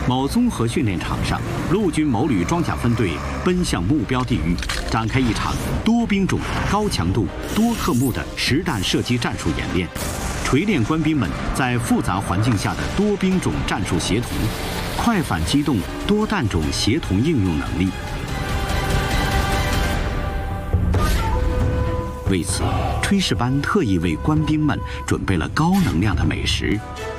某综合训练场上，陆军某旅装甲分队奔向目标地域，展开一场多兵种、高强度、多科目的实弹射击战术演练，锤炼官兵们在复杂环境下的多兵种战术协同、快反机动、多弹种协同应用能力。为此，炊事班特意为官兵们准备了高能量的美食。